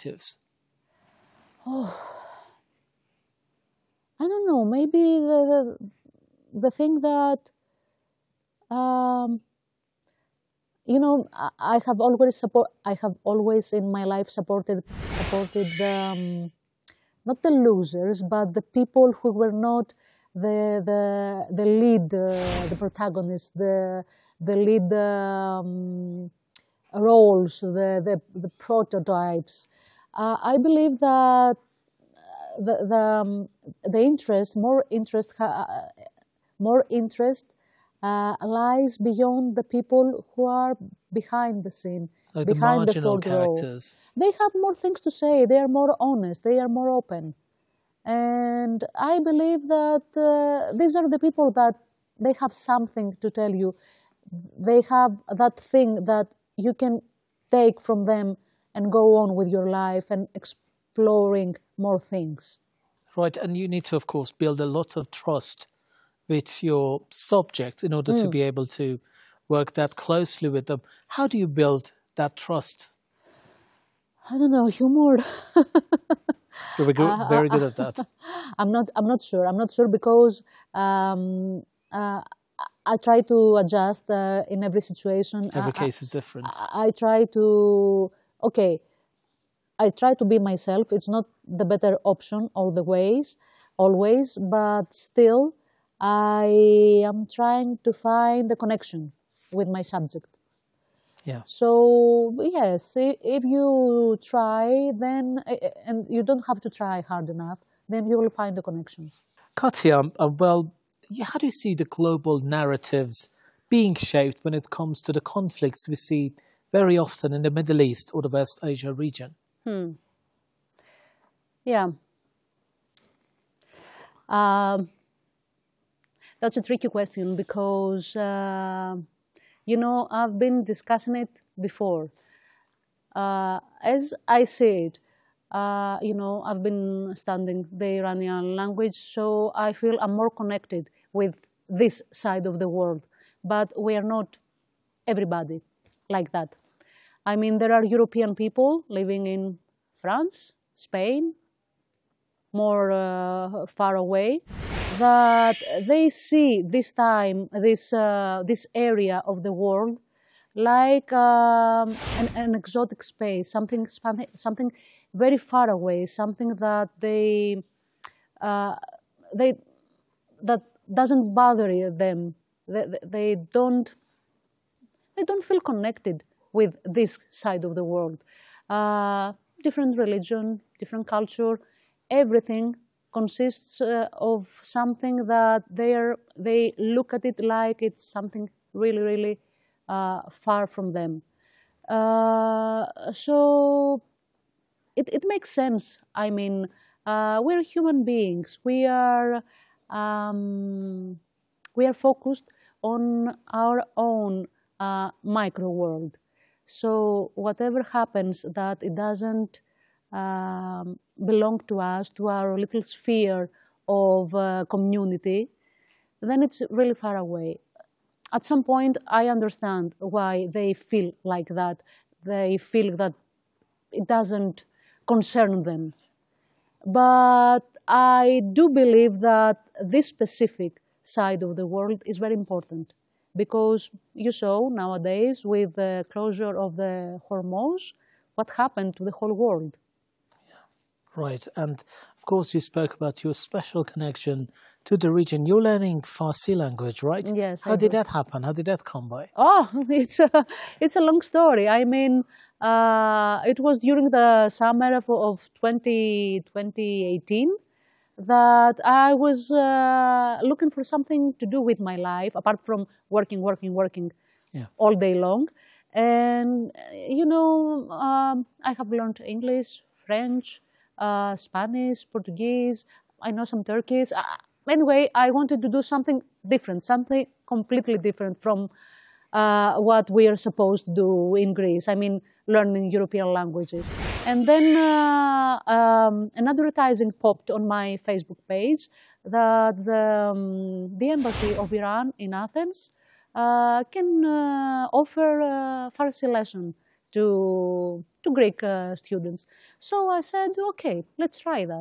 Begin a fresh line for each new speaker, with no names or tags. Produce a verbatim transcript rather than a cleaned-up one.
narratives?
Oh, I don't know. Maybe the the, the thing that um, you know, I, I have always support. I have always in my life supported supported the um, not the losers, but the people who were not the the the lead, uh, the protagonists, the the lead um, roles, the the, the prototypes. Uh, I believe that the the, um, the interest, more interest, uh, more interest uh, lies beyond the people who are behind the scene,
Like the
behind the
marginal
fourth row.
characters.
They have more things to say. They are more honest. They are more open. And I believe that uh, these are the people that they have something to tell you. They have that thing that you can take from them and go on with your life and exploring more things.
Right, and you need to, of course, build a lot of trust with your subject in order to
Mm.
be able to work that closely with them. How do you build that trust?
I don't know, humor.
You're very good,
Uh,
very good at that.
I'm not. I'm not sure. I'm not sure because um, uh, I try to adjust uh, in every situation. I,
Every
I,
case is different.
I try to. Okay, I try to be myself. It's not the better option all the ways, always, but still, I am trying to find a connection with my subject.
Yeah.
So yes, i- if you try, then and you don't have to try hard enough, then you will find a connection.
Katya, uh, well, y- how do you see the global narratives being shaped when it comes to the conflicts we see very often in the Middle East or the West Asia region?
Hmm. Yeah. Um, that's a tricky question because, uh, you know, I've been discussing it before. Uh, as I said, uh, you know, I've been studying the Iranian language, so I feel I'm more connected with this side of the world. But we are not everybody like that. I mean, there are European people living in France, Spain, more uh, far away, that they see this time, this, uh, this area of the world like um, an, an exotic space, something, something very far away, something that they, uh, they, that doesn't bother them. They, they don't, they don't feel connected with this side of the world. Uh, different religion, different culture, everything consists uh, of something that they are, they look at it like it's something really, really uh, far from them. Uh, so it, it makes sense. I mean, uh, we're human beings. We are um, we are focused on our own uh, micro world. So whatever happens that it doesn't um, belong to us, to our little sphere of uh, community, then it's really far away. At some point, I understand why they feel like that. They feel that it doesn't concern them. But I do believe that this specific side of the world is very important because you saw nowadays with the closure of the Hormuz, what happened to the whole world.
Right, and of course you spoke about your special connection to the region. You're learning Farsi language, right?
Yes,
How
I
did
do.
that happen? How did that come by?
Oh, it's a, it's a long story. I mean, uh, it was during the summer of, of twenty, twenty eighteen that I was uh, looking for something to do with my life, apart from working, working, working
Yeah.
all day long. And, uh, you know, um, I have learned English, French, uh, Spanish, Portuguese. I know some Turkish. Uh, anyway, I wanted to do something different, something completely different from uh, what we are supposed to do in Greece. I mean, learning European languages. And then uh, um, an advertising popped on my Facebook page that the, um, the embassy of Iran in Athens uh, can uh, offer uh, Farsi lesson to, to Greek uh, students. So I said, okay, let's try that.